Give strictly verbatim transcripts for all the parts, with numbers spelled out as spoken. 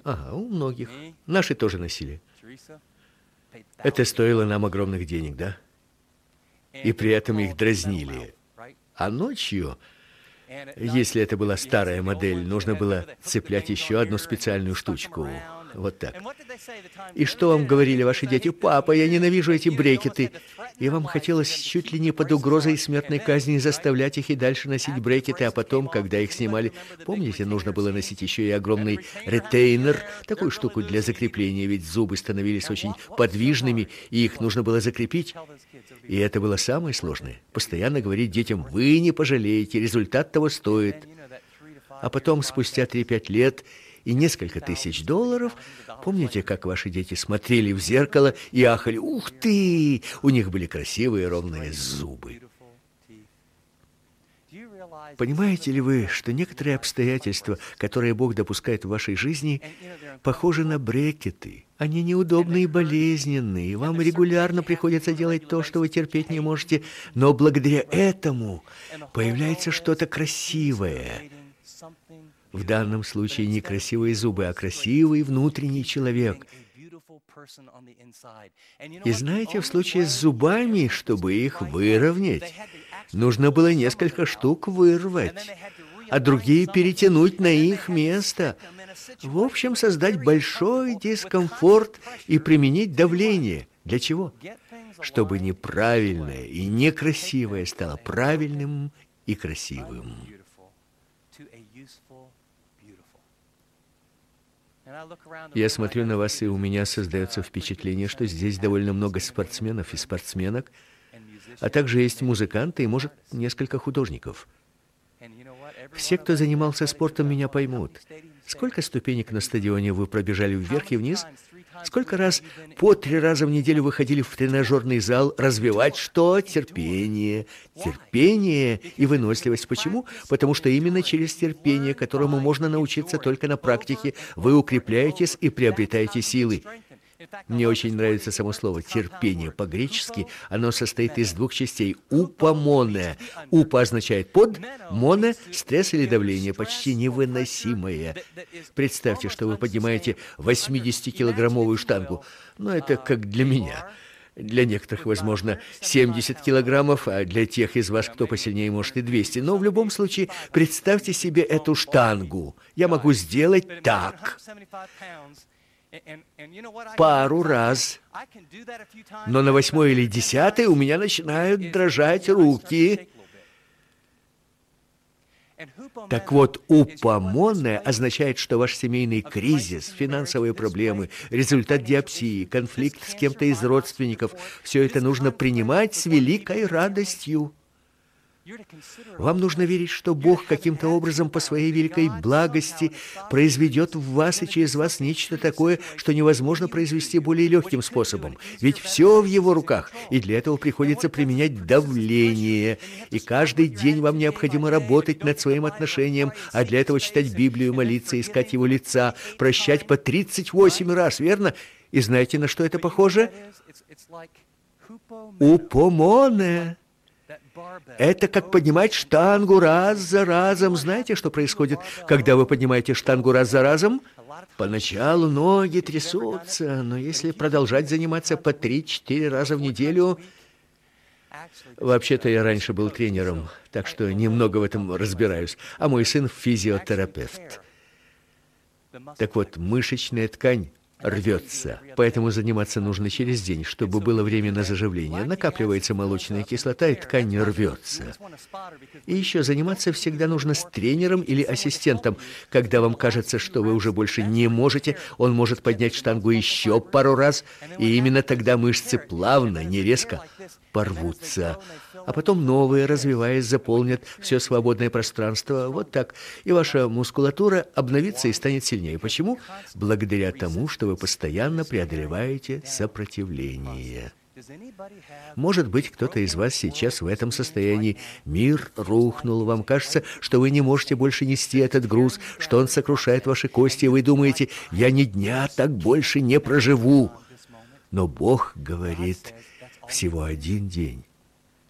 Ага, у многих. Наши тоже носили. Это стоило нам огромных денег, да? И при этом их дразнили. А ночью, если это была старая модель, нужно было цеплять еще одну специальную штучку. Вот так. И что вам говорили ваши дети? Папа, я ненавижу эти брекеты. И вам хотелось чуть ли не под угрозой смертной казни заставлять их и дальше носить брекеты, а потом, когда их снимали, помните, нужно было носить еще и огромный ретейнер, такую штуку для закрепления, ведь зубы становились очень подвижными, и их нужно было закрепить. И это было самое сложное. Постоянно говорить детям: вы не пожалеете, результат того стоит. А потом, спустя три-пять лет и несколько тысяч долларов, помните, как ваши дети смотрели в зеркало и ахали: ух ты, у них были красивые ровные зубы. Понимаете ли вы, что некоторые обстоятельства, которые Бог допускает в вашей жизни, похожи на брекеты? Они неудобные и болезненные, вам регулярно приходится делать то, что вы терпеть не можете, но благодаря этому появляется что-то красивое. В данном случае не красивые зубы, а красивый внутренний человек. И знаете, в случае с зубами, чтобы их выровнять, нужно было несколько штук вырвать, а другие перетянуть на их место. В общем, создать большой дискомфорт и применить давление. Для чего? Чтобы неправильное и некрасивое стало правильным и красивым. Я смотрю на вас, и у меня создается впечатление, что здесь довольно много спортсменов и спортсменок, а также есть музыканты и, может, несколько художников. Все, кто занимался спортом, меня поймут. Сколько ступенек на стадионе вы пробежали вверх и вниз? Сколько раз по три раза в неделю выходили в тренажерный зал развивать что? Терпение. Терпение и выносливость. Почему? Потому что именно через терпение, которому можно научиться только на практике, вы укрепляетесь и приобретаете силы. Мне очень нравится само слово «терпение» по-гречески. Оно состоит из двух частей. «Упомоне». «Упа» означает «под», «моне» — стресс или давление, почти невыносимое. Представьте, что вы поднимаете восьмидесятикилограммовую штангу. Но это как для меня. Для некоторых, возможно, семьдесят килограммов, а для тех из вас, кто посильнее, может и двести. Но в любом случае, представьте себе эту штангу. Я могу сделать так. Пару раз. Но на восьмой или десятой у меня начинают дрожать руки. Так вот, упомоне означает, что ваш семейный кризис, финансовые проблемы, результат диапсии, конфликт с кем-то из родственников, все это нужно принимать с великой радостью. Вам нужно верить, что Бог каким-то образом по своей великой благости произведет в вас и через вас нечто такое, что невозможно произвести более легким способом. Ведь все в Его руках, и для этого приходится применять давление. И каждый день вам необходимо работать над своим отношением, а для этого читать Библию, молиться, искать Его лица, прощать по тридцать восемь раз, верно? И знаете, на что это похоже? Упомоне. Это как поднимать штангу раз за разом. Знаете, что происходит, когда вы поднимаете штангу раз за разом? Поначалу ноги трясутся, но если продолжать заниматься по три-четыре раза в неделю... Вообще-то я раньше был тренером, так что немного в этом разбираюсь, а мой сын физиотерапевт. Так вот, мышечная ткань рвется, поэтому заниматься нужно через день, чтобы было время на заживление. Накапливается молочная кислота, и ткань рвется. И еще заниматься всегда нужно с тренером или ассистентом. Когда вам кажется, что вы уже больше не можете, он может поднять штангу еще пару раз, и именно тогда мышцы плавно, не резко порвутся. А потом новые, развиваясь, заполнят все свободное пространство. Вот так. И ваша мускулатура обновится и станет сильнее. Почему? Благодаря тому, что вы постоянно преодолеваете сопротивление. Может быть, кто-то из вас сейчас в этом состоянии. Мир рухнул, вам кажется, что вы не можете больше нести этот груз, что он сокрушает ваши кости, и вы думаете: я ни дня так больше не проживу. Но Бог говорит: всего один день.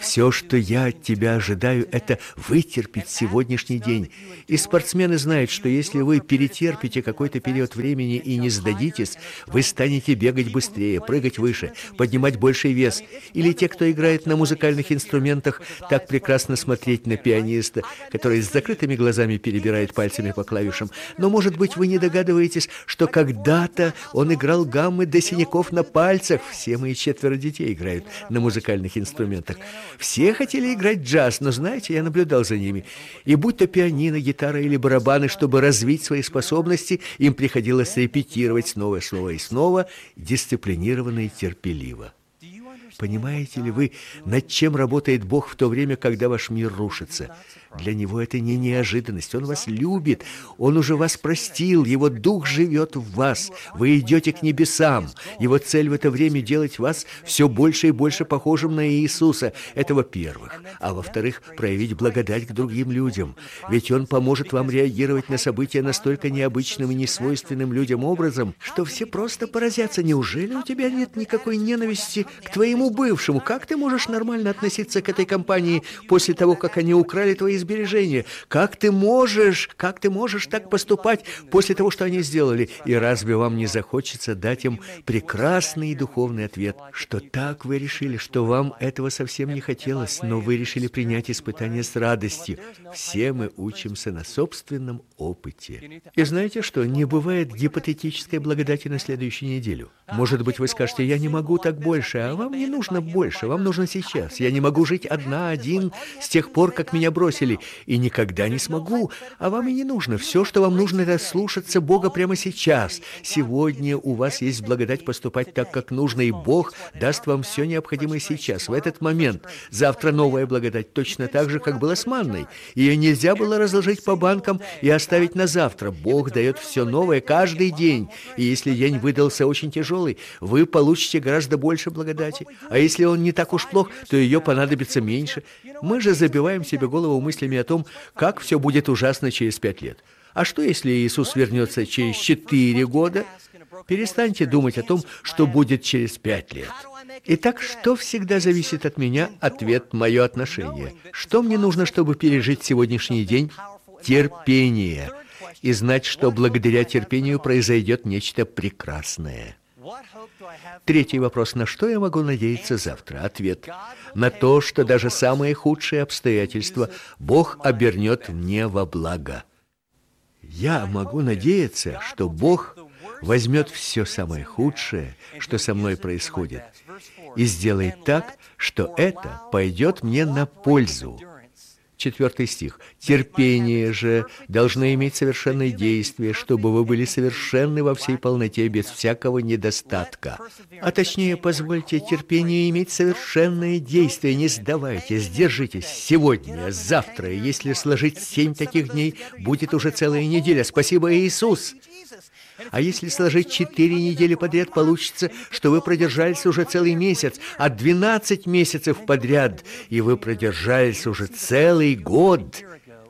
Все, что я от тебя ожидаю, это вытерпеть сегодняшний день. И спортсмены знают, что если вы перетерпите какой-то период времени и не сдадитесь, вы станете бегать быстрее, прыгать выше, поднимать больший вес. Или те, кто играет на музыкальных инструментах, так прекрасно смотреть на пианиста, который с закрытыми глазами перебирает пальцами по клавишам. Но, может быть, вы не догадываетесь, что когда-то он играл гаммы до синяков на пальцах. Все мои четверо детей играют на музыкальных инструментах. Все хотели играть джаз, но, знаете, я наблюдал за ними. И будь то пианино, гитара или барабаны, чтобы развить свои способности, им приходилось репетировать снова, снова и снова, дисциплинированно и терпеливо. Понимаете ли вы, над чем работает Бог в то время, когда ваш мир рушится? Для Него это не неожиданность. Он вас любит. Он уже вас простил. Его Дух живет в вас. Вы идете к небесам. Его цель в это время делать вас все больше и больше похожим на Иисуса. Это во-первых. А во-вторых, проявить благодать к другим людям. Ведь Он поможет вам реагировать на события настолько необычным и несвойственным людям образом, что все просто поразятся. Неужели у тебя нет никакой ненависти к твоему бывшему? Как ты можешь нормально относиться к этой компании после того, как они украли твои сбережения? Как ты можешь, как ты можешь так поступать после того, что они сделали? И разве вам не захочется дать им прекрасный духовный ответ, что так вы решили, что вам этого совсем не хотелось, но вы решили принять испытание с радостью? Все мы учимся на собственном опыте. И знаете что? Не бывает гипотетической благодати на следующую неделю. Может быть, вы скажете: я не могу так больше, а вам не нужно больше, вам нужно сейчас. Я не могу жить одна, один с тех пор, как меня бросили, и никогда не смогу, а вам и не нужно. Все, что вам нужно, это слушаться Бога прямо сейчас. Сегодня у вас есть благодать поступать так, как нужно, и Бог даст вам все необходимое сейчас, в этот момент. Завтра новая благодать, точно так же, как было с манной. Ее нельзя было разложить по банкам и оставить на завтра. Бог дает все новое каждый день, и если день выдался очень тяжелый, вы получите гораздо больше благодати. А если он не так уж плох, то ее понадобится меньше. Мы же забиваем себе голову мыслями о том, как все будет ужасно через пять лет. А что, если Иисус вернется через четыре года? Перестаньте думать о том, что будет через пять лет. Итак, что всегда зависит от меня? Ответ – мое отношение. Что мне нужно, чтобы пережить сегодняшний день? Терпение. И знать, что благодаря терпению произойдет нечто прекрасное. Третий вопрос: на что я могу надеяться завтра? Ответ: на то, что даже самые худшие обстоятельства Бог обернет мне во благо. Я могу надеяться, что Бог возьмет все самое худшее, что со мной происходит, и сделает так, что это пойдет мне на пользу. Четвертый стих. «Терпение же должно иметь совершенное действие, чтобы вы были совершенны во всей полноте, без всякого недостатка». А точнее, позвольте терпению иметь совершенное действие. Не сдавайтесь, держитесь. Сегодня, завтра, если сложить семь таких дней, будет уже целая неделя. Спасибо, Иисус! А если сложить четыре недели подряд, получится, что вы продержались уже целый месяц, а двенадцать месяцев подряд, и вы продержались уже целый год.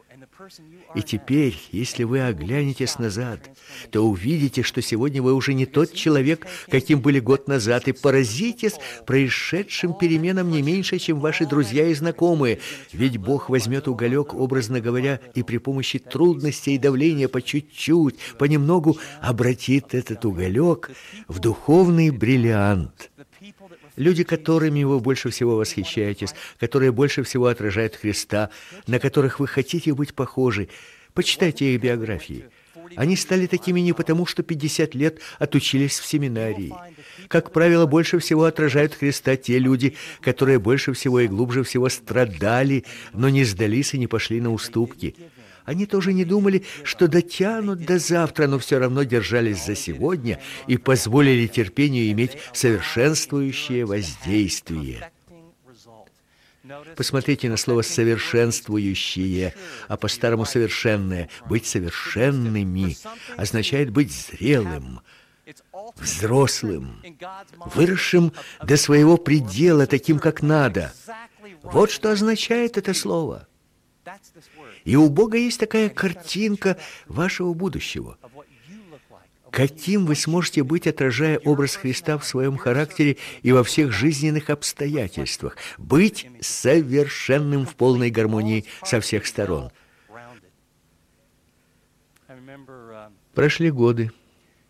И теперь, если вы оглянетесь назад, то увидите, что сегодня вы уже не тот человек, каким были год назад, и поразитесь происшедшим переменам не меньше, чем ваши друзья и знакомые. Ведь Бог возьмет уголек, образно говоря, и при помощи трудностей и давления по чуть-чуть, понемногу обратит этот уголек в духовный бриллиант. Люди, которыми вы больше всего восхищаетесь, которые больше всего отражают Христа, на которых вы хотите быть похожи, почитайте их биографии. Они стали такими не потому, что пятьдесят лет отучились в семинарии. Как правило, больше всего отражают Христа те люди, которые больше всего и глубже всего страдали, но не сдались и не пошли на уступки. Они тоже не думали, что дотянут до завтра, но все равно держались за сегодня и позволили терпению иметь совершенствующее воздействие. Посмотрите на слово «совершенствующее», а по-старому «совершенное». Быть совершенными означает быть зрелым, взрослым, выросшим до своего предела, таким, как надо. Вот что означает это слово. И у Бога есть такая картинка вашего будущего. каким вы сможете быть, отражая образ Христа в своем характере и во всех жизненных обстоятельствах, быть совершенным в полной гармонии со всех сторон. Прошли годы.